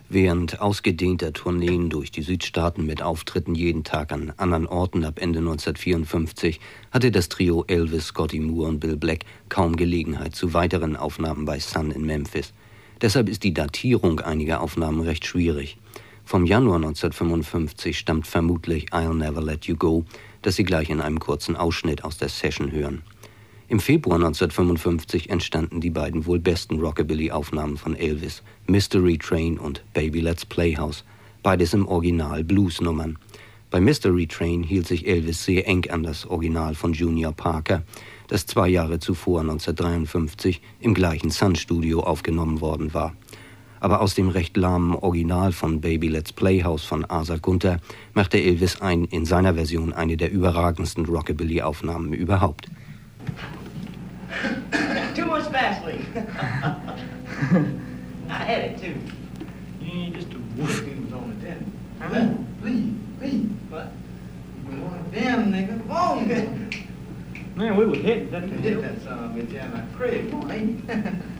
Während ausgedehnter Tourneen durch die Südstaaten mit Auftritten jeden Tag an anderen Orten ab Ende 1954 hatte das Trio Elvis, Scotty Moore und Bill Black kaum Gelegenheit zu weiteren Aufnahmen bei Sun in Memphis. Deshalb ist die Datierung einiger Aufnahmen recht schwierig. Vom Januar 1955 stammt vermutlich I'll Never Let You Go, das Sie gleich in einem kurzen Ausschnitt aus der Session hören. Im Februar 1955 entstanden die beiden wohl besten Rockabilly-Aufnahmen von Elvis, Mystery Train und Baby Let's Playhouse, beides im Original Bluesnummern. Bei Mystery Train hielt sich Elvis sehr eng an das Original von Junior Parker, das 2 Jahre zuvor, 1953, im gleichen Sun-Studio aufgenommen worden war. Aber aus dem recht lahmen Original von Baby Let's Playhouse von Asa Gunter machte Elvis in seiner Version eine der überragendsten Rockabilly-Aufnahmen überhaupt. Too much Vaseline. I had it too. You ain't just a wolf he was on the den. Please. What? You want a damn nigga? Come on, man. Man, we was hitting that. Hit that son of a bitch out of my crib, ain't you?